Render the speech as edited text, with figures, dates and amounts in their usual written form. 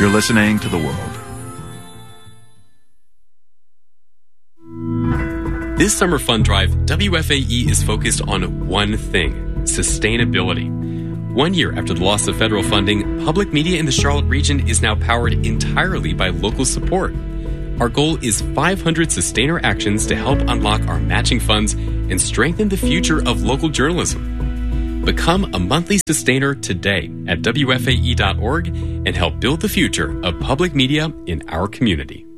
You're listening to The World. This summer fund drive, WFAE is focused on one thing: sustainability. 1 year after the loss of federal funding, public media in the Charlotte region is now powered entirely by local support. Our goal is 500 sustainer actions to help unlock our matching funds and strengthen the future of local journalism. Become a monthly sustainer today at WFAE.org and help build the future of public media in our community.